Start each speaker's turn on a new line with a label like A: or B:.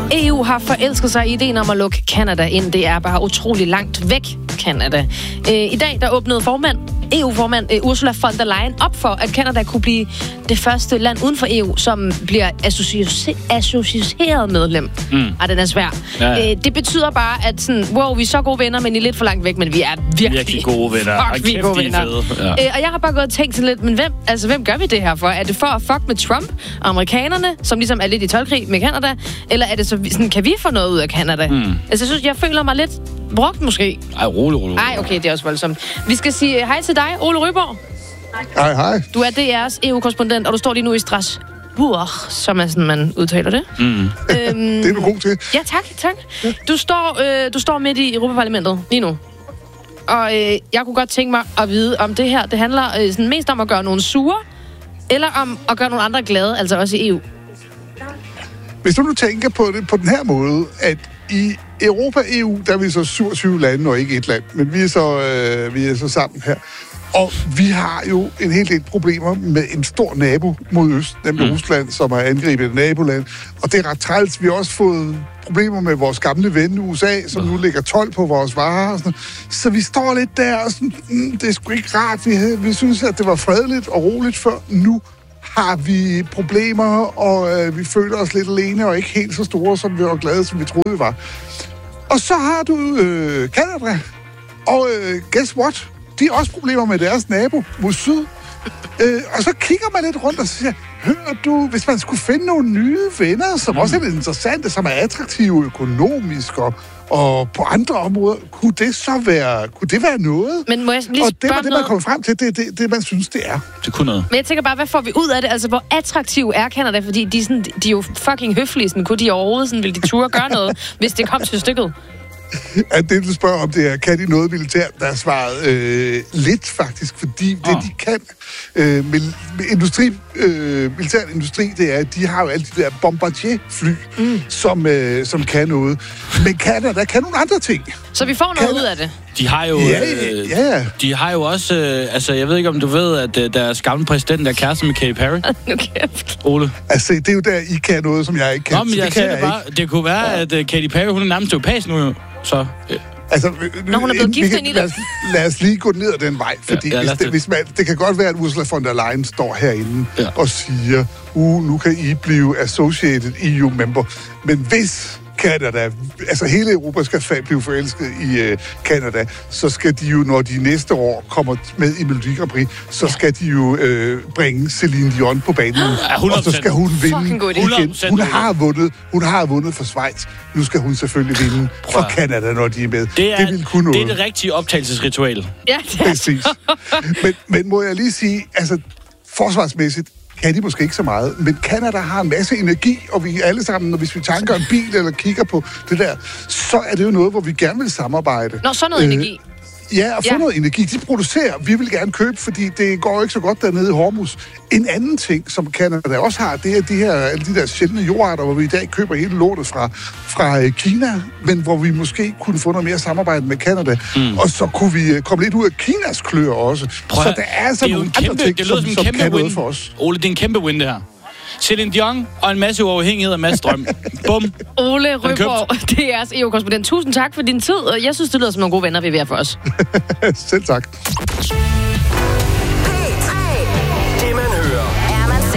A: EU har forelsket sig i ideen om at lukke Canada ind. Det er bare utrolig langt væk, Canada. I dag der åbnede EU-formand Ursula von der Leyen op for, at Canada kunne blive det første land uden for EU, som bliver associeret medlem. Den er svær. Ja. Det betyder bare, at sådan, wow, vi er så gode venner, men I er lidt for langt væk, men vi er virkelig
B: gode venner.
A: Fuck, vi er gode venner. Ja. Og jeg har bare gået og tænkt sådan lidt, men hvem gør vi det her for? Er det for at fuck med Trump og amerikanerne, som ligesom er lidt i toldkrig med Canada? Eller er det så sådan, kan vi få noget ud af Canada? Altså, jeg føler mig lidt brugt måske.
B: Ej, rolig.
A: Ej, okay, det er også voldsomt. Vi skal sige hej til dig, Ole Ryborg.
C: Hej.
A: Du er DR's EU-korrespondent, og du står lige nu i Strasbourg, som er sådan, man udtaler det.
C: Det er du god til.
A: Ja, tak. Du står midt i Europaparlamentet lige nu. Og jeg kunne godt tænke mig at vide, om det her, det handler sådan mest om at gøre nogen sure, eller om at gøre nogle andre glade, altså også i EU.
C: Hvis du nu tænker på det på den her måde, at i EU, der er vi så 27 lande og ikke et land, men vi er så sammen her. Og vi har jo en hel del problemer med en stor nabo mod øst, nemlig Rusland, som har angrebet et naboland. Og det er ret træls. Vi har også fået problemer med vores gamle ven USA, som nu lægger 12 på vores varer. Og sådan. Så vi står lidt der og sådan, det er sgu ikke rart. Vi synes, at det var fredeligt og roligt før. Nu har vi problemer, og vi føler os lidt alene og ikke helt så store, som vi var glade, som vi troede, vi var. Og så har du Canada, og guess what? De har også problemer med deres nabo mod syd. Og så kigger man lidt rundt og siger, hører du, hvis man skulle finde nogle nye venner, som også er lidt interessante, som er attraktive økonomisk og på andre områder, kunne det være noget?
A: Men må jeg lige
C: og det var det, man
A: noget?
C: kom frem til, det man synes, det er.
B: Det kunne noget.
A: Men jeg tænker bare, hvad får vi ud af det? Altså, hvor attraktiv er Canada? Fordi de er jo fucking høflige. Sådan, kunne de overhovedet sådan, ville de ture gøre noget, hvis det kom til stykket?
C: At det, du spørger om, det er, kan de noget militært? Der er svaret lidt, faktisk, fordi det, de kan militær industri, det er, at de har jo alle de der Bombardier-fly, som kan noget. Men Canada kan nogle andre ting.
A: Så vi får noget ud af det?
B: De har jo, de har jo også, jeg ved ikke, om du ved, at deres gamle præsident er kæreste med Katy Perry.
A: Okay.
B: Ole.
C: Altså, det er jo der, I kan noget, som jeg ikke kan.
B: Nå, men jeg siger det bare, det kunne være, at Katy Perry, hun er nærmest europæisk nu jo. Så...
C: Altså,
A: når hun er blevet gift ind i det.
C: Lad os lige gå ned ad den vej, fordi det kan godt være, at Ursula von der Leyen står herinde og siger, nu kan I blive associated EU-member. Men hvis Canada, altså hele Europa skal blive forelsket i Canada, så skal de jo, når de næste år kommer med i Melodi Grand Prix, så skal de jo bringe Celine Dion på banen, og så skal hun vinde igen. Hun har vundet for Schweiz. Nu skal hun selvfølgelig vinde for Canada, når de er med. Det vil kunne noget.
B: Det er det rigtige optagelsesritual.
A: Ja,
C: præcis. Men må jeg lige sige, altså forsvarsmæssigt, kan de måske ikke så meget, men Canada har en masse energi, og vi alle sammen, hvis vi tanker en bil eller kigger på det der, så er det jo noget, hvor vi gerne vil samarbejde.
A: Nå, så noget energi.
C: Ja, og få noget energi. De producerer. Vi vil gerne købe, fordi det går ikke så godt dernede i Hormuz. En anden ting, som Canada også har, det er alle de der sjældne jordarter, hvor vi i dag køber hele lortet fra Kina, men hvor vi måske kunne få noget mere samarbejde med Canada. Og så kunne vi komme lidt ud af Kinas klør også. Så der er altså nogle andre ting, som kan noget for os.
B: Ole, det er en kæmpe win, det her. Celine Dion og en masse uafhængighed og masse strøm. Bum.
A: Ole Ryborg, det er jeres EU-korrespondent. Tusind tak for din tid. Jeg synes, det lyder som nogle gode venner, vi er ved at få os.
C: Selv tak.